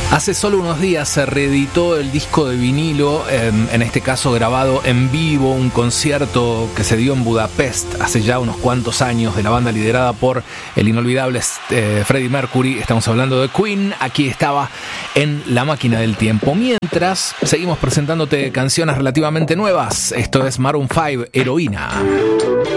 Hace solo unos días se reeditó el disco de vinilo, en este caso grabado en vivo, un concierto que se dio en Budapest hace ya unos cuantos años, de la banda liderada por el inolvidable Freddie Mercury. Estamos hablando de Queen. Aquí estaba en La Máquina del Tiempo. Mientras, seguimos presentándote canciones relativamente nuevas. Esto es Maroon 5, Heroína.